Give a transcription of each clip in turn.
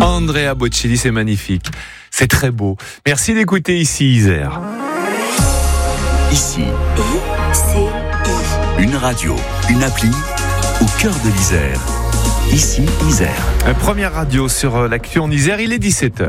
Andrea Bocelli, c'est magnifique. C'est très beau. Merci d'écouter Ici Isère. Ici, une radio, une appli au cœur de l'Isère. Ici Isère. Première radio sur l'actu en Isère, il est 17h.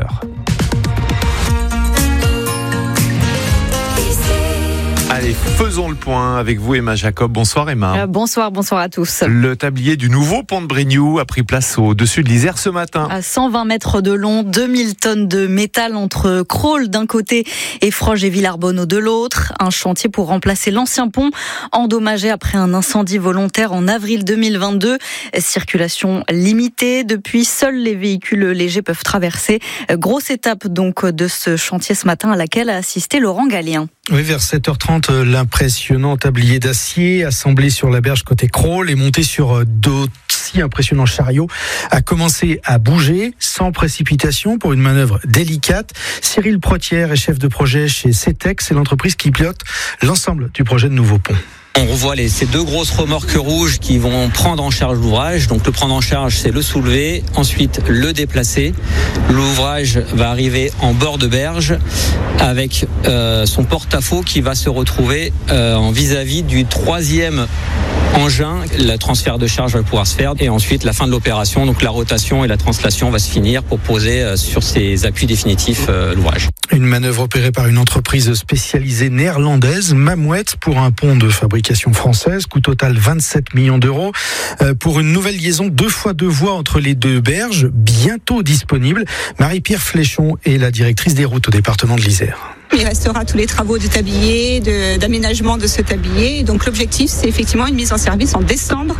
Allez, faisons le point avec vous, Emma Jacob. Bonsoir, Emma. Bonsoir à tous. Le tablier du nouveau pont de Brignoux a pris place au-dessus de l'Isère ce matin. À 120 mètres de long, 2000 tonnes de métal entre Crolles d'un côté et Froges et Villarbonneau de l'autre. Un chantier pour remplacer l'ancien pont, endommagé après un incendie volontaire en avril 2022. Circulation limitée. Depuis, seuls les véhicules légers peuvent traverser. Grosse étape donc de ce chantier ce matin à laquelle a assisté Laurent Gallien. Oui, vers 7h30, l'impressionnant tablier d'acier assemblé sur la berge côté Crolles et monté sur d'aussi impressionnants chariots a commencé à bouger sans précipitation pour une manœuvre délicate. Cyril Protière est chef de projet chez CETEX, c'est l'entreprise qui pilote l'ensemble du projet de nouveau pont. On revoit ces deux grosses remorques rouges qui vont prendre en charge l'ouvrage. Donc le prendre en charge, c'est le soulever, ensuite le déplacer. L'ouvrage va arriver en bord de berge avec son porte-à-faux qui va se retrouver en vis-à-vis du troisième engin. Le transfert de charge va pouvoir se faire et ensuite la fin de l'opération, donc la rotation et la translation va se finir pour poser sur ses appuis définitifs l'ouvrage. Une manœuvre opérée par une entreprise spécialisée néerlandaise, Mamouette, pour un pont de fabrication française, coût total 27 millions d'euros, pour une nouvelle liaison 2x2 voies entre les deux berges, bientôt disponible. Marie-Pierre Fléchon est la directrice des routes au département de l'Isère. Il restera tous les travaux de tablier, d'aménagement de ce tablier. Donc l'objectif, c'est effectivement une mise en service en décembre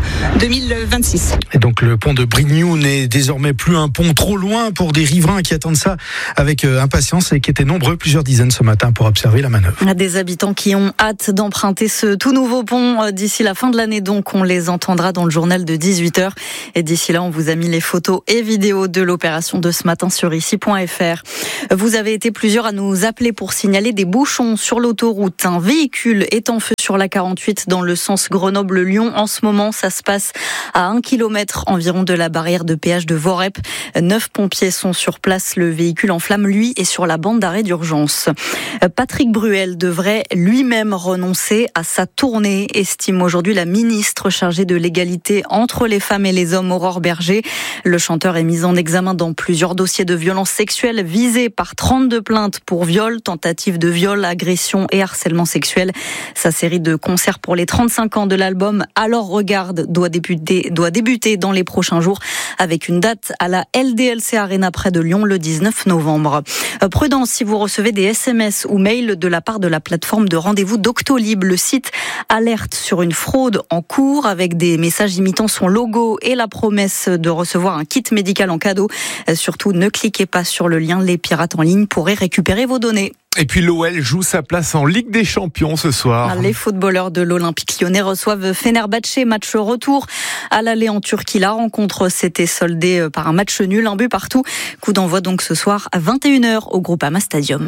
2026. Et donc le pont de Brignoux n'est désormais plus un pont trop loin pour des riverains qui attendent ça avec impatience et qui étaient nombreux, plusieurs dizaines ce matin, pour observer la manœuvre. Des habitants qui ont hâte d'emprunter ce tout nouveau pont d'ici la fin de l'année. Donc on les entendra dans le journal de 18h. Et d'ici là, on vous a mis les photos et vidéos de l'opération de ce matin sur ici.fr. Vous avez été plusieurs à nous appeler pour signaler des bouchons sur l'autoroute. Un véhicule est en feu sur la 48 dans le sens Grenoble-Lyon. En ce moment, ça se passe à 1 km environ de la barrière de péage de Vorep. 9 pompiers sont sur place. Le véhicule en flamme, lui, est sur la bande d'arrêt d'urgence. Patrick Bruel devrait lui-même renoncer à sa tournée, estime aujourd'hui la ministre chargée de l'égalité entre les femmes et les hommes, Aurore Berger. Le chanteur est mis en examen dans plusieurs dossiers de violences sexuelles, visé par 32 plaintes pour viol, tentative de viol, agression et harcèlement sexuel. Sa série de concerts pour les 35 ans de l'album Alors Regarde doit débuter dans les prochains jours avec une date à la LDLC Arena près de Lyon le 19 novembre. Prudence si vous recevez des SMS ou mails de la part de la plateforme de rendez-vous Doctolib. Le site alerte sur une fraude en cours avec des messages imitant son logo et la promesse de recevoir un kit médical en cadeau. Surtout, ne cliquez pas sur le lien. Les pirates en ligne pourraient récupérer vos données. Et puis l'OL joue sa place en Ligue des Champions ce soir. Les footballeurs de l'Olympique Lyonnais reçoivent Fenerbahçe, match retour à l'aller en Turquie. La rencontre s'était soldée par un match nul, un but partout. Coup d'envoi donc ce soir à 21h au Groupama Stadium.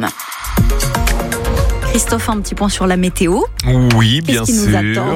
Christophe, un petit point sur la météo. Oui, bien sûr.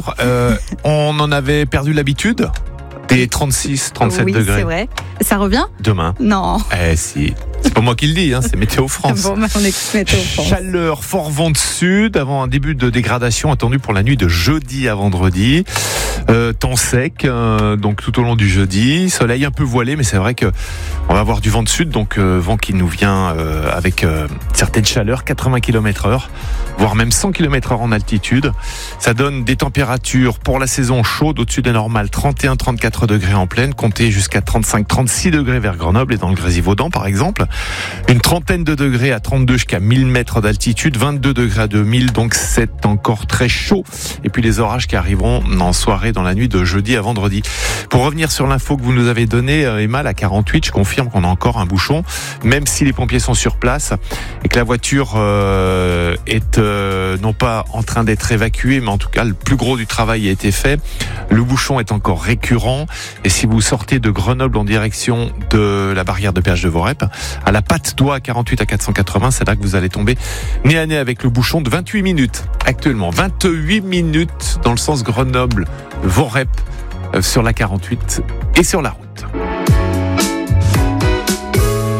On en avait perdu l'habitude. Des 36, 37 oui, degrés. C'est vrai. Ça revient ? Demain. Non. Si. C'est pas moi qui le dis, c'est Météo France. Bon, on écoute Météo France. Chaleur, fort vent de sud, avant un début de dégradation attendu pour la nuit de jeudi à vendredi. Temps sec, donc tout au long du jeudi. Soleil un peu voilé, mais c'est vrai que on va avoir du vent de sud, donc vent qui nous vient avec certaines chaleurs, 80 km/h, voire même 100 km/h en altitude. Ça donne des températures pour la saison chaude au-dessus des normales, 31-34 degrés en plaine, comptez jusqu'à 35-36 degrés vers Grenoble et dans le Grésivaudan par exemple. Une trentaine de degrés à 32 jusqu'à 1000 mètres d'altitude, 22 degrés à 2000, donc c'est encore très chaud. Et puis les orages qui arriveront en soirée dans la nuit de jeudi à vendredi. Pour revenir sur l'info que vous nous avez donnée, Emma, la 48, je confirme qu'on a encore un bouchon, même si les pompiers sont sur place et que la voiture est non pas en train d'être évacuée, mais en tout cas le plus gros du travail a été fait. Le bouchon est encore récurrent et si vous sortez de Grenoble en direction de la barrière de péage de Vorep, à la Patte d'Oie 48 à 480, c'est là que vous allez tomber nez à nez avec le bouchon de 28 minutes actuellement. 28 minutes dans le sens Grenoble-Vorep sur la 48 et sur la route.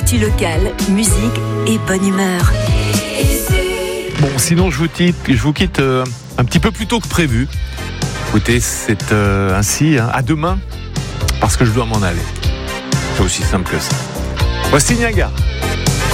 Actu locale, musique et bonne humeur. Bon, sinon je vous quitte un petit peu plus tôt que prévu. Écoutez, c'est ainsi, hein, à demain, parce que je dois m'en aller. C'est aussi simple que ça. Voici Niagara.